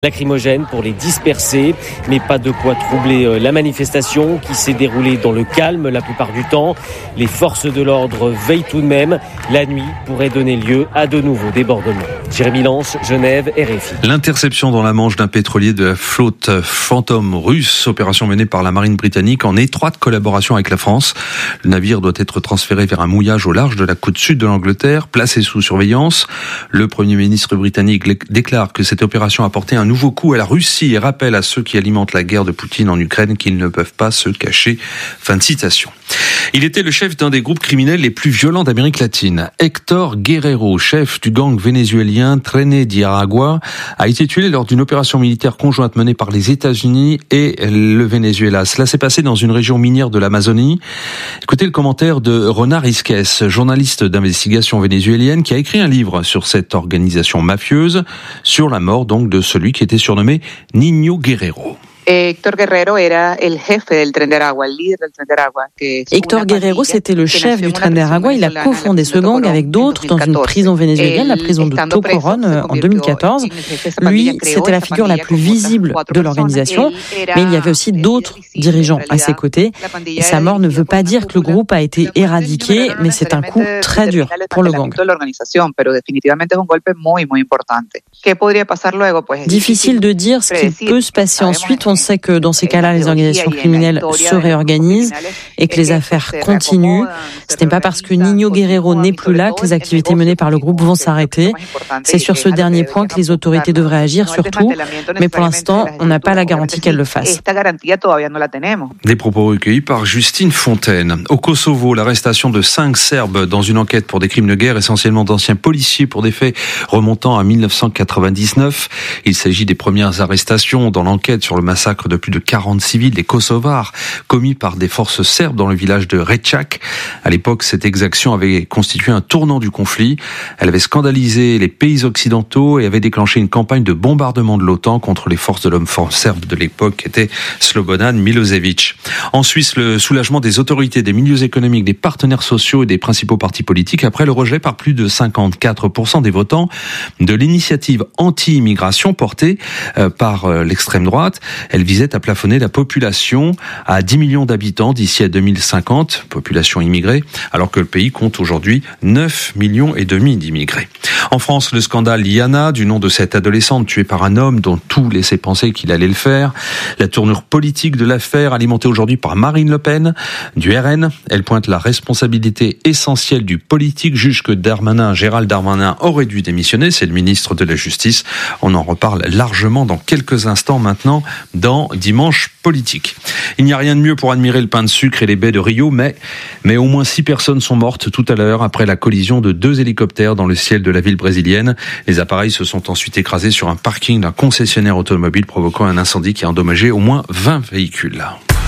Lacrymogène pour les disperser, mais pas de quoi troubler la manifestation qui s'est déroulée dans le calme la plupart du temps. Les forces de l'ordre veillent tout de même. La nuit pourrait donner lieu à de nouveaux débordements. Jérémy Lance, Genève, RFI. L'interception dans la Manche d'un pétrolier de la flotte Fantôme russe, opération menée par la marine britannique en étroite collaboration avec la France. Le navire doit être transféré vers un mouillage au large de la côte sud de l'Angleterre, placé sous surveillance. Le Premier ministre britannique déclare que cette opération a porté un nouveau coup à la Russie et rappelle à ceux qui alimentent la guerre de Poutine en Ukraine qu'ils ne peuvent pas se cacher. Fin de citation. Il était le chef d'un des groupes criminels les plus violents d'Amérique latine. Héctor Guerrero, chef du gang vénézuélien Trenes de Aragua, a été tué lors d'une opération militaire conjointe menée par les États-Unis et le Venezuela. Cela s'est passé dans une région minière de l'Amazonie. Écoutez le commentaire de Ronar Isques, journaliste d'investigation vénézuélienne qui a écrit un livre sur cette organisation mafieuse, sur la mort donc de celui qui était surnommé Niño Guerrero. Héctor Guerrero era el jefe del Tren de Aragua, el líder del Tren de Aragua. Héctor Guerrero, c'était le chef du Tren de Aragua. Il a cofondé ce gang avec d'autres dans une prison vénézuélienne, la prison de Tocorón, en 2014. Lui, c'était la figure la plus visible de l'organisation, mais il y avait aussi d'autres dirigeants à ses côtés. Et sa mort ne veut pas dire que le groupe a été éradiqué, mais c'est un coup très dur pour le gang. Difficile de dire ce qui peut se passer ensuite. On sait que dans ces cas-là, les organisations criminelles se réorganisent et que les affaires continuent. Ce n'est pas parce que Niño Guerrero n'est plus là que les activités menées par le groupe vont s'arrêter. C'est sur ce dernier point que les autorités devraient agir surtout, mais pour l'instant, on n'a pas la garantie qu'elles le fassent. Des propos recueillis par Justine Fontaine. Au Kosovo, l'arrestation de 5 Serbes dans une enquête pour des crimes de guerre, essentiellement d'anciens policiers pour des faits remontant à 1999. Il s'agit des premières arrestations dans l'enquête sur le massacre de plus de 40 civils, des Kosovars, commis par des forces serbes dans le village de Rečak. À l'époque, cette exaction avait constitué un tournant du conflit. Elle avait scandalisé les pays occidentaux et avait déclenché une campagne de bombardement de l'OTAN contre les forces de l'homme fort serbe de l'époque, qui était Slobodan Milosevic. En Suisse, le soulagement des autorités, des milieux économiques, des partenaires sociaux et des principaux partis politiques après le rejet par plus de 54% des votants de l'initiative anti-immigration portée par l'extrême droite. Elle visait à plafonner la population à 10 millions d'habitants d'ici à 2050, population immigrée, alors que le pays compte aujourd'hui 9,5 millions d'immigrés. En France, le scandale Yana, du nom de cette adolescente tuée par un homme dont tout laissait penser qu'il allait le faire. La tournure politique de l'affaire, alimentée aujourd'hui par Marine Le Pen, du RN. Elle pointe la responsabilité essentielle du politique, juge que Gérald Darmanin aurait dû démissionner. C'est le ministre de la Justice. On en reparle largement dans quelques instants maintenant dans Dimanche Politique. Il n'y a rien de mieux pour admirer le pain de sucre et les baies de Rio, mais au moins 6 personnes sont mortes tout à l'heure après la collision de 2 hélicoptères dans le ciel de la ville brésilienne. Les appareils se sont ensuite écrasés sur un parking d'un concessionnaire automobile, provoquant un incendie qui a endommagé au moins 20 véhicules.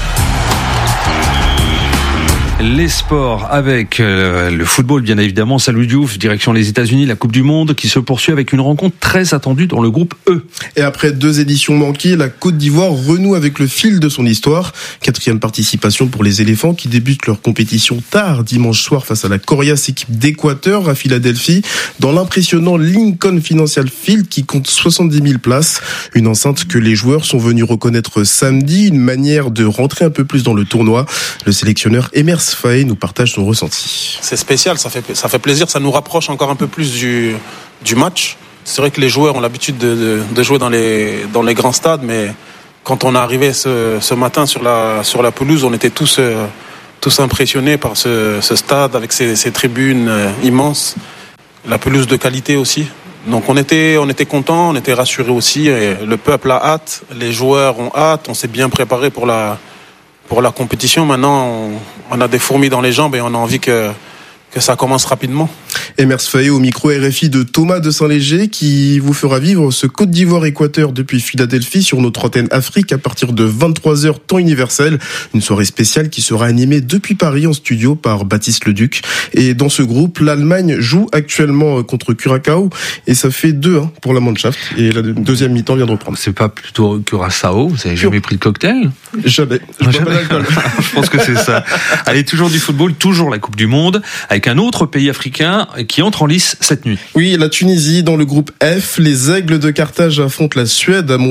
Les sports avec le football, bien évidemment. Salut Diouf, direction les États-Unis, la Coupe du Monde qui se poursuit avec une rencontre très attendue dans le groupe E. Et après 2 éditions manquées, la Côte d'Ivoire renoue avec le fil de son histoire. 4e participation pour les éléphants qui débutent leur compétition tard dimanche soir face à la coriace équipe d'Équateur à Philadelphie dans l'impressionnant Lincoln Financial Field qui compte 70 000 places. Une enceinte que les joueurs sont venus reconnaître samedi, une manière de rentrer un peu plus dans le tournoi. Le sélectionneur Emers Faé nous partage son ressenti. C'est spécial, ça fait plaisir, ça nous rapproche encore un peu plus du match. C'est vrai que les joueurs ont l'habitude de jouer dans les grands stades, mais quand on est arrivé ce matin sur la pelouse, on était tous impressionnés par ce stade avec ses tribunes immenses, la pelouse de qualité aussi. Donc on était contents, on était rassurés aussi. Et le peuple a hâte, les joueurs ont hâte, on s'est bien préparé pour la compétition. Maintenant, on a des fourmis dans les jambes et on a envie que ça commence rapidement. Emers Faé au micro RFI de Thomas de Saint-Léger qui vous fera vivre ce Côte d'Ivoire-Équateur depuis Philadelphie sur notre antenne Afrique à partir de 23h temps universel. Une soirée spéciale qui sera animée depuis Paris en studio par Baptiste Leduc. Et dans ce groupe, l'Allemagne joue actuellement contre Curaçao et ça fait 2-1 pour la Mannschaft. Et la deuxième mi-temps vient de reprendre. C'est pas plutôt Curaçao? Vous avez jamais pris de cocktail? Jamais. Je pense que c'est ça. Allez, toujours du football, toujours la Coupe du Monde avec avec un autre pays africain qui entre en lice cette nuit. Oui, la Tunisie dans le groupe F. Les Aigles de Carthage affrontent la Suède à